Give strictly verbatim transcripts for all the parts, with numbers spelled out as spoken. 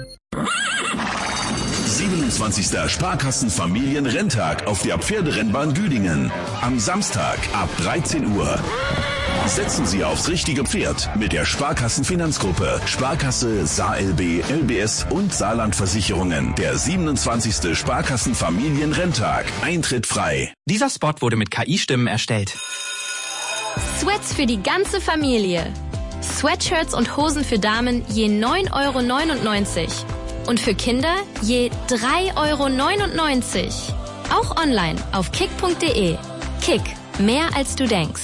siebenundzwanzigster Sparkassen-Familienrenntag auf der Pferderennbahn Güdingen. Am Samstag ab dreizehn Uhr. Setzen Sie aufs richtige Pferd mit der Sparkassen-Finanzgruppe, Sparkasse, S A L B, L B S und Saarland-Versicherungen. Der siebenundzwanzigste Sparkassen-Familienrenntag. Eintritt frei. Dieser Spot wurde mit K I-Stimmen erstellt. Sweats für die ganze Familie. Sweatshirts und Hosen für Damen je neun Euro neunundneunzig. Und für Kinder je drei Euro neunundneunzig. Auch online auf kick punkt de. Kick, mehr als du denkst.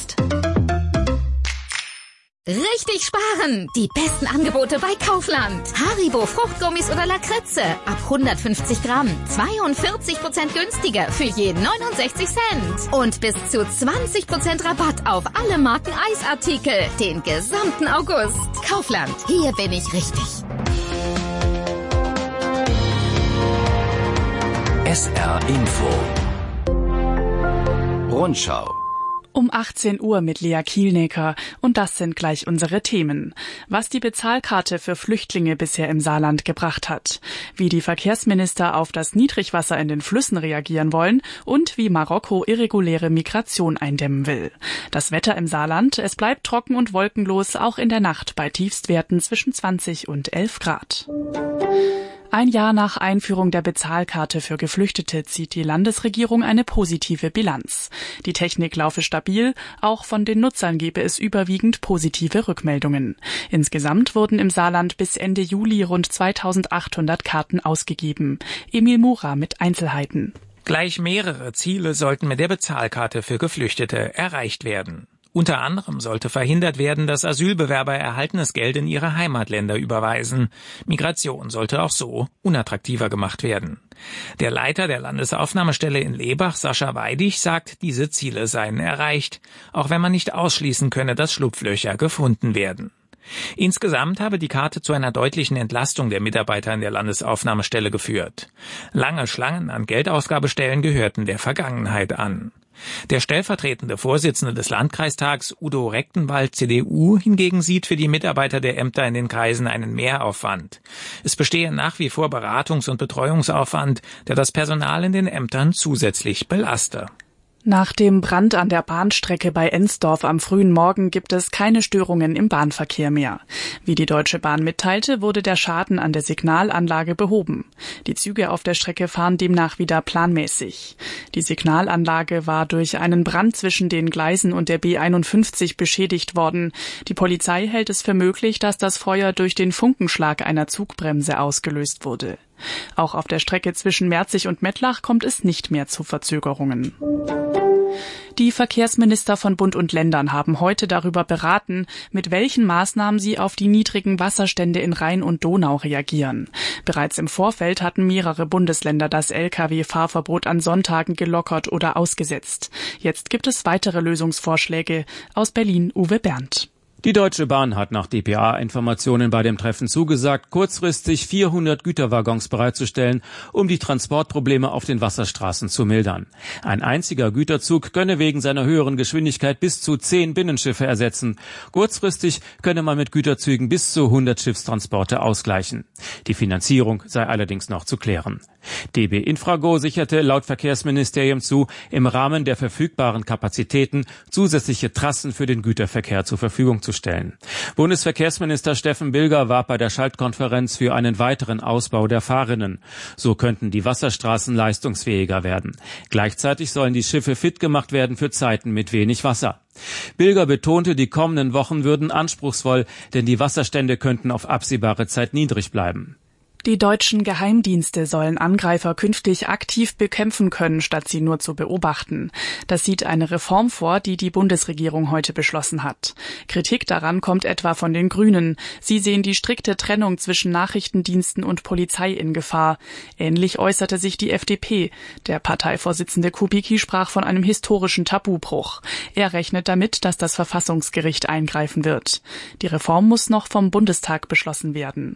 Richtig sparen! Die besten Angebote bei Kaufland. Haribo, Fruchtgummis oder Lakritze. Ab hundertfünfzig Gramm. zweiundvierzig Prozent günstiger für je neunundsechzig Cent. Und bis zu zwanzig Prozent Rabatt auf alle Marken Eisartikel. Den gesamten August. Kaufland. Hier bin ich richtig. S R Info. Rundschau. Um achtzehn Uhr mit Lea Kielnecker. Und das sind gleich unsere Themen. Was die Bezahlkarte für Flüchtlinge bisher im Saarland gebracht hat. Wie die Verkehrsminister auf das Niedrigwasser in den Flüssen reagieren wollen. Und wie Marokko irreguläre Migration eindämmen will. Das Wetter im Saarland. Es bleibt trocken und wolkenlos, auch in der Nacht bei Tiefstwerten zwischen zwanzig und elf Grad. Ein Jahr nach Einführung der Bezahlkarte für Geflüchtete zieht die Landesregierung eine positive Bilanz. Die Technik laufe stabil, auch von den Nutzern gebe es überwiegend positive Rückmeldungen. Insgesamt wurden im Saarland bis Ende Juli rund zweitausendachthundert Karten ausgegeben. Emil Mura mit Einzelheiten. Gleich mehrere Ziele sollten mit der Bezahlkarte für Geflüchtete erreicht werden. Unter anderem sollte verhindert werden, dass Asylbewerber erhaltenes Geld in ihre Heimatländer überweisen. Migration sollte auch so unattraktiver gemacht werden. Der Leiter der Landesaufnahmestelle in Lebach, Sascha Weidig, sagt, diese Ziele seien erreicht, auch wenn man nicht ausschließen könne, dass Schlupflöcher gefunden werden. Insgesamt habe die Karte zu einer deutlichen Entlastung der Mitarbeiter in der Landesaufnahmestelle geführt. Lange Schlangen an Geldausgabestellen gehörten der Vergangenheit an. Der stellvertretende Vorsitzende des Landkreistags, Udo Rechtenwald, C D U, hingegen sieht für die Mitarbeiter der Ämter in den Kreisen einen Mehraufwand. Es bestehe nach wie vor Beratungs- und Betreuungsaufwand, der das Personal in den Ämtern zusätzlich belaste. Nach dem Brand an der Bahnstrecke bei Ensdorf am frühen Morgen gibt es keine Störungen im Bahnverkehr mehr. Wie die Deutsche Bahn mitteilte, wurde der Schaden an der Signalanlage behoben. Die Züge auf der Strecke fahren demnach wieder planmäßig. Die Signalanlage war durch einen Brand zwischen den Gleisen und der B einundfünfzig beschädigt worden. Die Polizei hält es für möglich, dass das Feuer durch den Funkenschlag einer Zugbremse ausgelöst wurde. Auch auf der Strecke zwischen Merzig und Mettlach kommt es nicht mehr zu Verzögerungen. Die Verkehrsminister von Bund und Ländern haben heute darüber beraten, mit welchen Maßnahmen sie auf die niedrigen Wasserstände in Rhein und Donau reagieren. Bereits im Vorfeld hatten mehrere Bundesländer das L K W-Fahrverbot an Sonntagen gelockert oder ausgesetzt. Jetzt gibt es weitere Lösungsvorschläge. Aus Berlin Uwe Berndt. Die Deutsche Bahn hat nach D P A-Informationen bei dem Treffen zugesagt, kurzfristig vierhundert Güterwaggons bereitzustellen, um die Transportprobleme auf den Wasserstraßen zu mildern. Ein einziger Güterzug könne wegen seiner höheren Geschwindigkeit bis zu zehn Binnenschiffe ersetzen. Kurzfristig könne man mit Güterzügen bis zu hundert Schiffstransporte ausgleichen. Die Finanzierung sei allerdings noch zu klären. D B Infrago sicherte laut Verkehrsministerium zu, im Rahmen der verfügbaren Kapazitäten zusätzliche Trassen für den Güterverkehr zur Verfügung zu stellen. Bundesverkehrsminister Steffen Bilger warb bei der Schaltkonferenz für einen weiteren Ausbau der Fahrrinnen. So könnten die Wasserstraßen leistungsfähiger werden. Gleichzeitig sollen die Schiffe fit gemacht werden für Zeiten mit wenig Wasser. Bilger betonte, die kommenden Wochen würden anspruchsvoll, denn die Wasserstände könnten auf absehbare Zeit niedrig bleiben. Die deutschen Geheimdienste sollen Angreifer künftig aktiv bekämpfen können, statt sie nur zu beobachten. Das sieht eine Reform vor, die die Bundesregierung heute beschlossen hat. Kritik daran kommt etwa von den Grünen. Sie sehen die strikte Trennung zwischen Nachrichtendiensten und Polizei in Gefahr. Ähnlich äußerte sich die F D P. Der Parteivorsitzende Kubicki sprach von einem historischen Tabubruch. Er rechnet damit, dass das Verfassungsgericht eingreifen wird. Die Reform muss noch vom Bundestag beschlossen werden.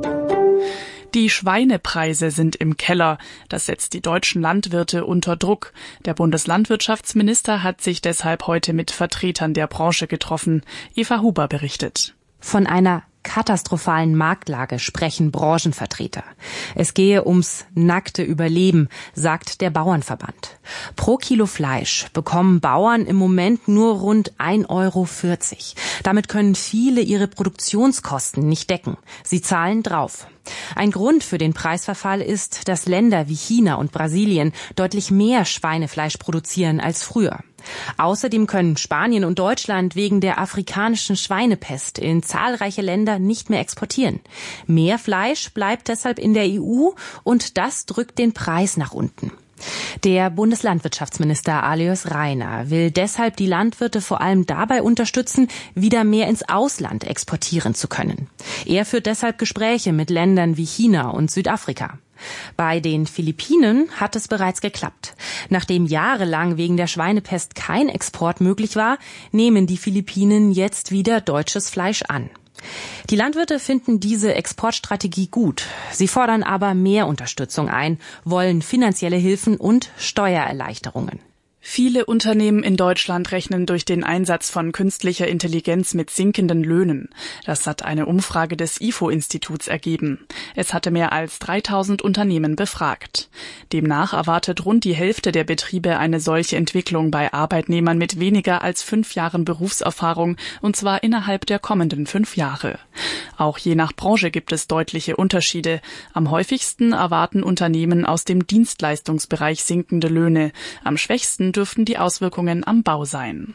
Die Schweinepreise sind im Keller. Das setzt die deutschen Landwirte unter Druck. Der Bundeslandwirtschaftsminister hat sich deshalb heute mit Vertretern der Branche getroffen. Eva Huber berichtet. Von einer katastrophalen Marktlage sprechen Branchenvertreter. Es gehe ums nackte Überleben, sagt der Bauernverband. Pro Kilo Fleisch bekommen Bauern im Moment nur rund ein Euro vierzig. Damit können viele ihre Produktionskosten nicht decken. Sie zahlen drauf. Ein Grund für den Preisverfall ist, dass Länder wie China und Brasilien deutlich mehr Schweinefleisch produzieren als früher. Außerdem können Spanien und Deutschland wegen der afrikanischen Schweinepest in zahlreiche Länder nicht mehr exportieren. Mehr Fleisch bleibt deshalb in der E U und das drückt den Preis nach unten. Der Bundeslandwirtschaftsminister Alois Rainer will deshalb die Landwirte vor allem dabei unterstützen, wieder mehr ins Ausland exportieren zu können. Er führt deshalb Gespräche mit Ländern wie China und Südafrika. Bei den Philippinen hat es bereits geklappt. Nachdem jahrelang wegen der Schweinepest kein Export möglich war, nehmen die Philippinen jetzt wieder deutsches Fleisch an. Die Landwirte finden diese Exportstrategie gut. Sie fordern aber mehr Unterstützung ein, wollen finanzielle Hilfen und Steuererleichterungen. Viele Unternehmen in Deutschland rechnen durch den Einsatz von künstlicher Intelligenz mit sinkenden Löhnen. Das hat eine Umfrage des I F O-Instituts ergeben. Es hatte mehr als dreitausend Unternehmen befragt. Demnach erwartet rund die Hälfte der Betriebe eine solche Entwicklung bei Arbeitnehmern mit weniger als fünf Jahren Berufserfahrung, und zwar innerhalb der kommenden fünf Jahre. Auch je nach Branche gibt es deutliche Unterschiede. Am häufigsten erwarten Unternehmen aus dem Dienstleistungsbereich sinkende Löhne. Am schwächsten dürften die Auswirkungen am Bau sein.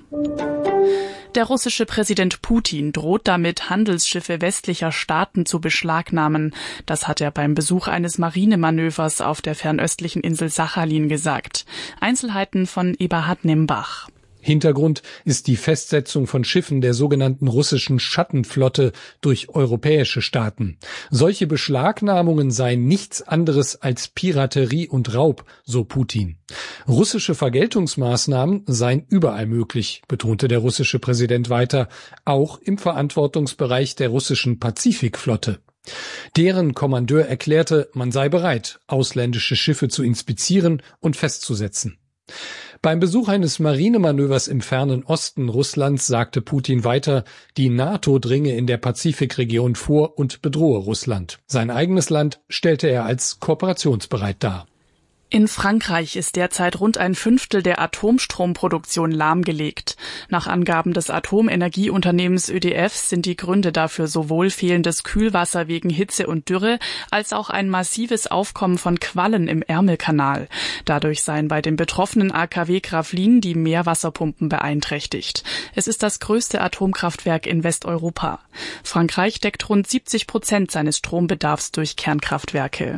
Der russische Präsident Putin droht damit, Handelsschiffe westlicher Staaten zu beschlagnahmen. Das hat er beim Besuch eines Marinemanövers auf der fernöstlichen Insel Sachalin gesagt. Einzelheiten von Eberhard Nembach. Hintergrund ist die Festsetzung von Schiffen der sogenannten russischen Schattenflotte durch europäische Staaten. Solche Beschlagnahmungen seien nichts anderes als Piraterie und Raub, so Putin. Russische Vergeltungsmaßnahmen seien überall möglich, betonte der russische Präsident weiter, auch im Verantwortungsbereich der russischen Pazifikflotte. Deren Kommandeur erklärte, man sei bereit, ausländische Schiffe zu inspizieren und festzusetzen. Beim Besuch eines Marinemanövers im fernen Osten Russlands sagte Putin weiter, die NATO dringe in der Pazifikregion vor und bedrohe Russland. Sein eigenes Land stellte er als kooperationsbereit dar. In Frankreich ist derzeit rund ein Fünftel der Atomstromproduktion lahmgelegt. Nach Angaben des Atomenergieunternehmens Ö D F sind die Gründe dafür sowohl fehlendes Kühlwasser wegen Hitze und Dürre als auch ein massives Aufkommen von Quallen im Ärmelkanal. Dadurch seien bei dem betroffenen A K W Graflin die Meerwasserpumpen beeinträchtigt. Es ist das größte Atomkraftwerk in Westeuropa. Frankreich deckt rund siebzig Prozent seines Strombedarfs durch Kernkraftwerke.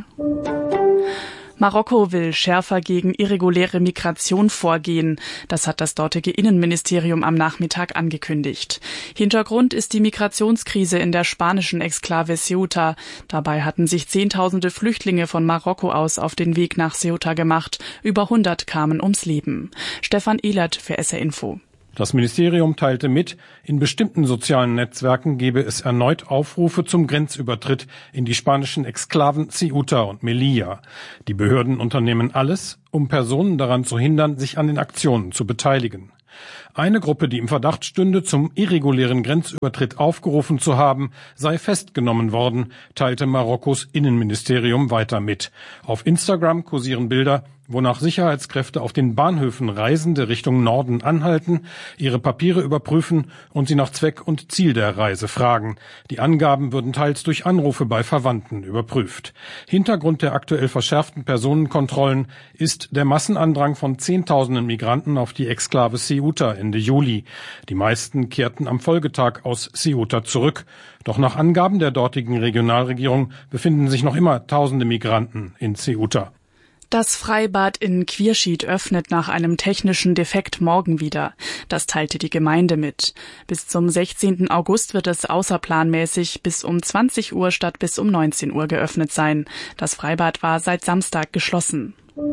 Marokko will schärfer gegen irreguläre Migration vorgehen. Das hat das dortige Innenministerium am Nachmittag angekündigt. Hintergrund ist die Migrationskrise in der spanischen Exklave Ceuta. Dabei hatten sich Zehntausende Flüchtlinge von Marokko aus auf den Weg nach Ceuta gemacht. Über hundert kamen ums Leben. Stefan Ehlert für S R Info. Das Ministerium teilte mit, in bestimmten sozialen Netzwerken gebe es erneut Aufrufe zum Grenzübertritt in die spanischen Exklaven Ceuta und Melilla. Die Behörden unternehmen alles, um Personen daran zu hindern, sich an den Aktionen zu beteiligen. Eine Gruppe, die im Verdacht stünde, zum irregulären Grenzübertritt aufgerufen zu haben, sei festgenommen worden, teilte Marokkos Innenministerium weiter mit. Auf Instagram kursieren Bilder, wonach Sicherheitskräfte auf den Bahnhöfen Reisende Richtung Norden anhalten, ihre Papiere überprüfen und sie nach Zweck und Ziel der Reise fragen. Die Angaben würden teils durch Anrufe bei Verwandten überprüft. Hintergrund der aktuell verschärften Personenkontrollen ist der Massenandrang von Zehntausenden Migranten auf die Exklave Ceuta Ende Juli. Die meisten kehrten am Folgetag aus Ceuta zurück. Doch nach Angaben der dortigen Regionalregierung befinden sich noch immer tausende Migranten in Ceuta. Das Freibad in Quierschied öffnet nach einem technischen Defekt morgen wieder. Das teilte die Gemeinde mit. Bis zum sechzehnten August wird es außerplanmäßig bis um zwanzig Uhr statt bis um neunzehn Uhr geöffnet sein. Das Freibad war seit Samstag geschlossen.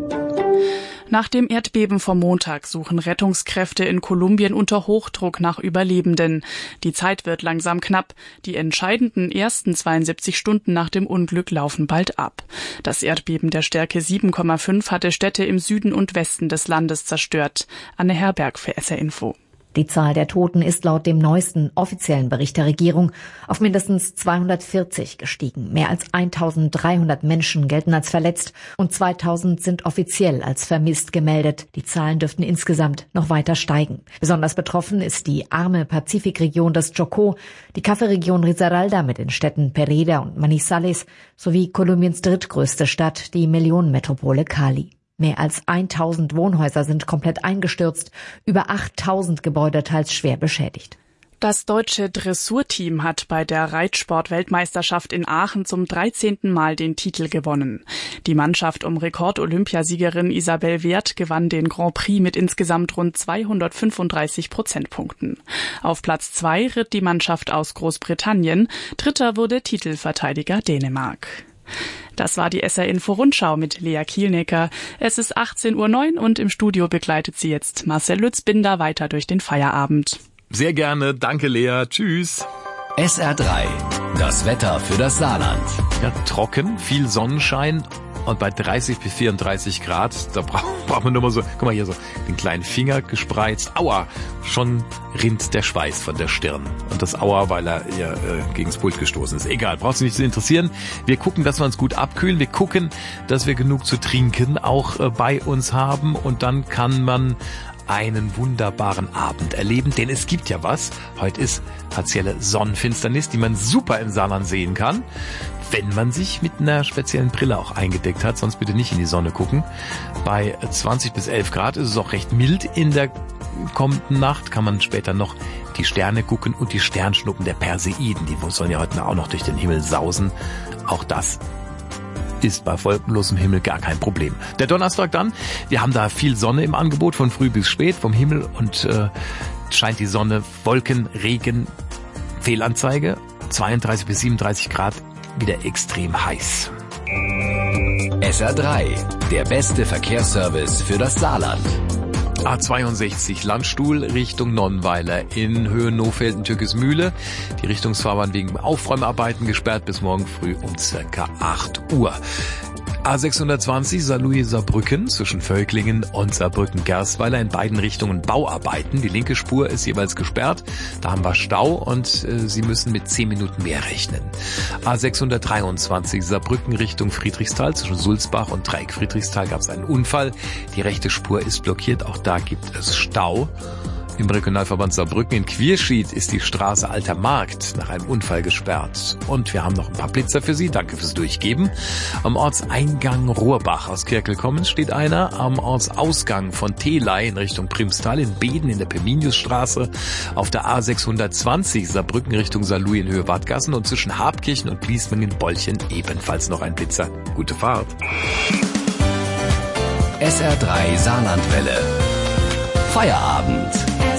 Nach dem Erdbeben vom Montag suchen Rettungskräfte in Kolumbien unter Hochdruck nach Überlebenden. Die Zeit wird langsam knapp. Die entscheidenden ersten zweiundsiebzig Stunden nach dem Unglück laufen bald ab. Das Erdbeben der Stärke sieben Komma fünf hatte Städte im Süden und Westen des Landes zerstört. Anne Herberg für S R Info. Die Zahl der Toten ist laut dem neuesten offiziellen Bericht der Regierung auf mindestens zweihundertvierzig gestiegen. Mehr als eintausenddreihundert Menschen gelten als verletzt und zweitausend sind offiziell als vermisst gemeldet. Die Zahlen dürften insgesamt noch weiter steigen. Besonders betroffen ist die arme Pazifikregion des Chocó, die Kaffeeregion Risaralda mit den Städten Pereira und Manizales sowie Kolumbiens drittgrößte Stadt, die Millionenmetropole Cali. Mehr als tausend Wohnhäuser sind komplett eingestürzt, über achttausend Gebäude teils schwer beschädigt. Das deutsche Dressurteam hat bei der Reitsport-Weltmeisterschaft in Aachen zum dreizehnten Mal den Titel gewonnen. Die Mannschaft um Rekord-Olympiasiegerin Isabel Wert gewann den Grand Prix mit insgesamt rund zweihundertfünfunddreißig Prozentpunkten. Auf Platz zwei ritt die Mannschaft aus Großbritannien, dritter wurde Titelverteidiger Dänemark. Das war die S R Info Rundschau mit Lea Kielnecker. Es ist achtzehn Uhr neun und im Studio begleitet sie jetzt Marcel Lützbinder weiter durch den Feierabend. Sehr gerne, danke Lea, tschüss. S R drei, das Wetter für das Saarland. Ja, trocken, viel Sonnenschein und bei dreißig bis vierunddreißig Grad, da braucht braucht man nur mal so, guck mal hier so, den kleinen Finger gespreizt. Aua, schon rinnt der Schweiß von der Stirn. Und das Aua, weil er ja, äh, gegens Pult gestoßen ist. Egal, braucht sich nicht zu interessieren. Wir gucken, dass wir uns gut abkühlen. Wir gucken, dass wir genug zu trinken auch äh, bei uns haben. Und dann kann man einen wunderbaren Abend erleben, denn es gibt ja was. Heute ist partielle Sonnenfinsternis, die man super im Saarland sehen kann, wenn man sich mit einer speziellen Brille auch eingedeckt hat, sonst bitte nicht in die Sonne gucken. Bei zwanzig bis elf Grad ist es auch recht mild in der kommenden Nacht, kann man später noch die Sterne gucken und die Sternschnuppen der Perseiden, die sollen ja heute auch noch durch den Himmel sausen. Auch das ist bei wolkenlosem Himmel gar kein Problem. Der Donnerstag dann, wir haben da viel Sonne im Angebot, von früh bis spät vom Himmel und äh, scheint die Sonne, Wolken, Regen, Fehlanzeige, zweiunddreißig bis siebenunddreißig Grad, wieder extrem heiß. S R drei, der beste Verkehrsservice für das Saarland. A zweiundsechzig Landstuhl Richtung Nonnweiler in Höhe Nohfelden-Türkismühle. Die Richtungsfahrbahn wegen Aufräumarbeiten gesperrt bis morgen früh um circa acht Uhr. A sechshundertzwanzig Saarlouis-Saarbrücken zwischen Völklingen und Saarbrücken-Gerstweiler in beiden Richtungen Bauarbeiten. Die linke Spur ist jeweils gesperrt. Da haben wir Stau und äh, Sie müssen mit zehn Minuten mehr rechnen. A sechshundertdreiundzwanzig Saarbrücken Richtung Friedrichsthal zwischen Sulzbach und Dreieck Friedrichsthal gab es einen Unfall. Die rechte Spur ist blockiert. Auch da gibt es Stau. Im Regionalverband Saarbrücken in Quierschied ist die Straße Alter Markt nach einem Unfall gesperrt. Und wir haben noch ein paar Blitzer für Sie. Danke fürs Durchgeben. Am Ortseingang Rohrbach aus Kirkel kommend steht einer. Am Ortsausgang von Telei in Richtung Primstal in Beden in der Peminiusstraße. Auf der A sechshundertzwanzig Saarbrücken Richtung Saarlouis in Höhe Wadgassen. Und zwischen Habkirchen und Bliesmingen in Bolchen ebenfalls noch ein Blitzer. Gute Fahrt. S R drei Saarlandwelle. Feierabend.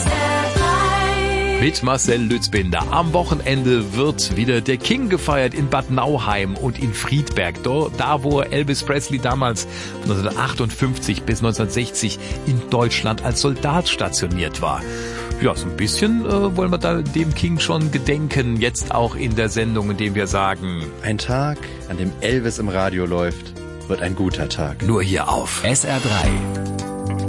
Mit Marcel Lützbinder. Am Wochenende wird wieder der King gefeiert in Bad Nauheim und in Friedberg. Da, wo Elvis Presley damals von neunzehnhundertachtundfünfzig bis neunzehnhundertsechzig in Deutschland als Soldat stationiert war. Ja, so ein bisschen äh, wollen wir da dem King schon gedenken. Jetzt auch in der Sendung, in dem wir sagen: Ein Tag, an dem Elvis im Radio läuft, wird ein guter Tag. Nur hier auf S R drei.